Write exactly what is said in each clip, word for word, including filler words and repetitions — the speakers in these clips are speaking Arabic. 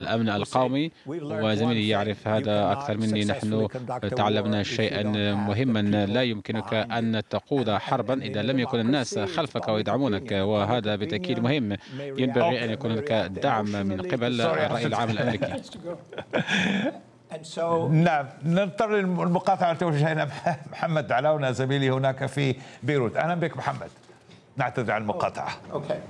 الأمن القومي، وزميلي يعرف هذا أكثر مني. نحن تعلمنا شيئا مهما: لا يمكنك أن تقود حربا إذا لم يكن الناس خلفك ويدعمونك، وهذا بالتأكيد مهم. ينبغي أن يكون هناك دعم من قبل الرأي العام الأمريكي. نعم، نضطر للمقاطعة. توجهنا محمد علاونة زميلي هناك في بيروت. أهلا بك محمد، نعتذر عن المقاطعة. أوكي.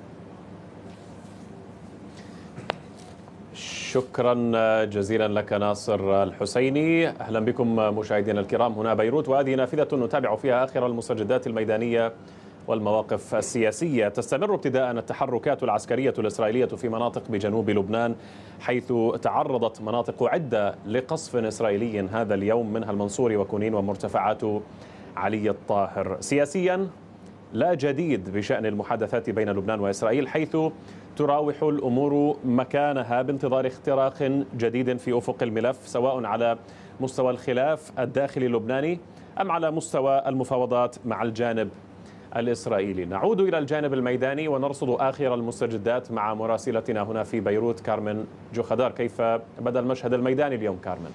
شكرا جزيلا لك ناصر الحسيني. أهلا بكم مشاهدينا الكرام هنا بيروت، وهذه نافذة نتابع فيها آخر المستجدات الميدانية والمواقف السياسية. تستمر ابتداء التحركات العسكرية الإسرائيلية في مناطق بجنوب لبنان، حيث تعرضت مناطق عدة لقصف إسرائيلي هذا اليوم، منها المنصوري وكونين ومرتفعات علي الطاهر. سياسيا لا جديد بشأن المحادثات بين لبنان وإسرائيل، حيث تراوح الأمور مكانها بانتظار اختراق جديد في أفق الملف، سواء على مستوى الخلاف الداخلي اللبناني أم على مستوى المفاوضات مع الجانب الإسرائيلي. نعود إلى الجانب الميداني ونرصد آخر المستجدات مع مراسلتنا هنا في بيروت كارمن جوخدار. كيف بدأ المشهد الميداني اليوم كارمن؟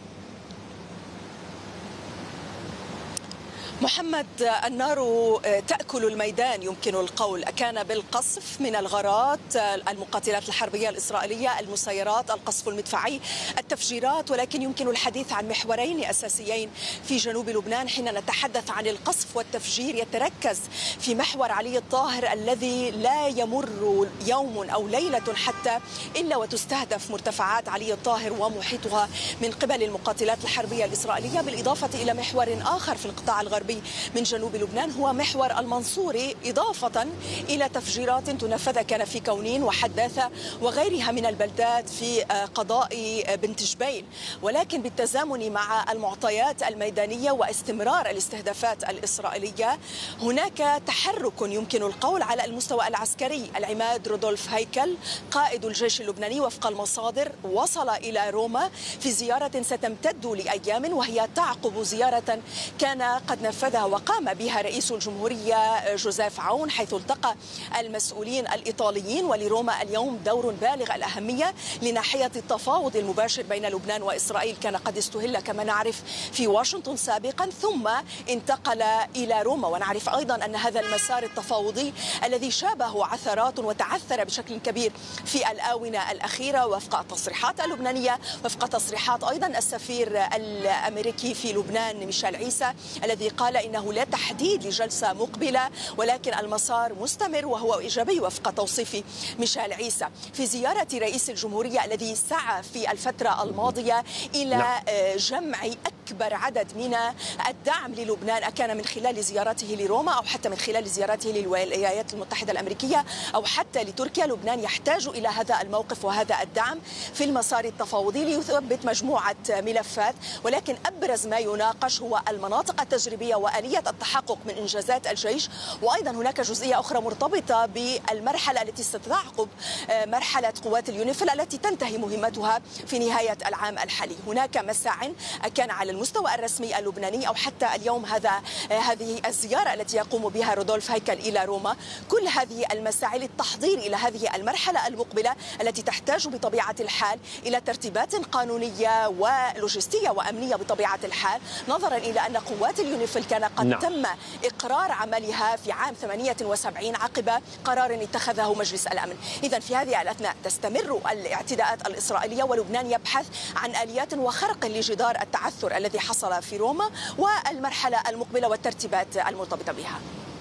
محمد، النار تأكل الميدان يمكن القول. كان بالقصف من الغارات، المقاتلات الحربية الإسرائيلية، المسيرات، القصف المدفعي، التفجيرات، ولكن يمكن الحديث عن محورين أساسيين في جنوب لبنان. حين نتحدث عن القصف والتفجير يتركز في محور علي الطاهر الذي لا يمر يوم أو ليلة حتى إلا وتستهدف مرتفعات علي الطاهر ومحيطها من قبل المقاتلات الحربية الإسرائيلية، بالإضافة إلى محور آخر في القطاع الغربي من جنوب لبنان هو محور المنصوري، إضافة إلى تفجيرات تنفذ كان في كونين وحداثة وغيرها من البلدات في قضاء بنت جبيل. ولكن بالتزامن مع المعطيات الميدانية واستمرار الاستهدافات الإسرائيلية، هناك تحرك يمكن القول على المستوى العسكري. العماد رودولف هيكل قائد الجيش اللبناني وفق المصادر وصل إلى روما في زيارة ستمتد لأيام، وهي تعقب زيارة كان قد نفذ وقام بها رئيس الجمهورية جوزيف عون، حيث التقى المسؤولين الإيطاليين. ولروما اليوم دور بالغ الأهمية لناحية التفاوض المباشر بين لبنان وإسرائيل. كان قد استهل كما نعرف في واشنطن سابقا ثم انتقل إلى روما، ونعرف أيضا أن هذا المسار التفاوضي الذي شابه عثرات وتعثر بشكل كبير في الآونة الأخيرة وفق التصريحات اللبنانية، وفق تصريحات أيضا السفير الأمريكي في لبنان ميشيل عيسى، الذي قال إنه لا تحديد لجلسة مقبلة ولكن المسار مستمر، وهو إيجابي وفق توصيف ميشيل عيسى. في زيارة رئيس الجمهورية الذي سعى في الفترة الماضية إلى جمع أكبر عدد من الدعم للبنان، كان من خلال زيارته لروما أو حتى من خلال زيارته للولايات المتحدة الأمريكية أو حتى لتركيا. لبنان يحتاج إلى هذا الموقف وهذا الدعم في المسار التفاوضي ليثبت مجموعة ملفات، ولكن أبرز ما يناقش هو المناطق التجريبية وآلية التحقق من إنجازات الجيش. وأيضا هناك جزئية أخرى مرتبطة بالمرحلة التي ستعقب مرحلة قوات اليونيفيل التي تنتهي مهمتها في نهاية العام الحالي. هناك مساع كان على المستوى الرسمي اللبناني أو حتى اليوم هذا هذه الزيارة التي يقوم بها رودولف هيكل إلى روما، كل هذه المساعي للتحضير إلى هذه المرحلة المقبلة التي تحتاج بطبيعة الحال إلى ترتيبات قانونية ولوجستية وأمنية بطبيعة الحال، نظرا إلى أن قوات اليونيفيل كان قد نعم. تم إقرار عملها في عام ثمانية وسبعين عقب قرار اتخذه مجلس الأمن. إذن في هذه الأثناء تستمر الاعتداءات الإسرائيلية، ولبنان يبحث عن آليات وخرق لجدار التعثر الذي حصل في روما والمرحلة المقبلة والترتيبات المرتبطة بها.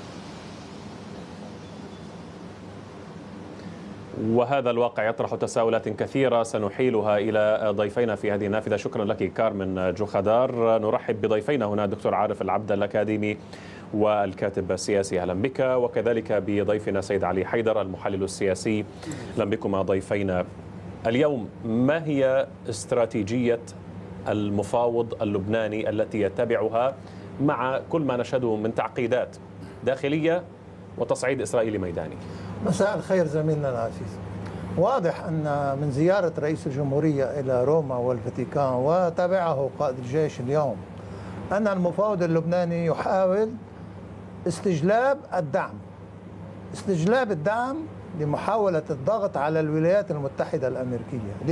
وهذا الواقع يطرح تساؤلات كثيرة سنحيلها إلى ضيفينا في هذه النافذة. شكرا لك كارمن جوخدار. نرحب بضيفينا هنا الدكتور عارف العبد الأكاديمي والكاتب السياسي، أهلا بك، وكذلك بضيفنا سيد علي حيدر المحلل السياسي. أهلا بكم ضيفينا. اليوم ما هي استراتيجية المفاوض اللبناني التي يتبعها مع كل ما نشهده من تعقيدات داخلية وتصعيد إسرائيلي ميداني؟ مساء الخير زميلنا العزيز. واضح أن من زيارة رئيس الجمهورية إلى روما والفاتيكان وتابعه قائد الجيش اليوم أن المفاوض اللبناني يحاول استجلاب الدعم استجلاب الدعم لمحاولة الضغط على الولايات المتحدة الأمريكية.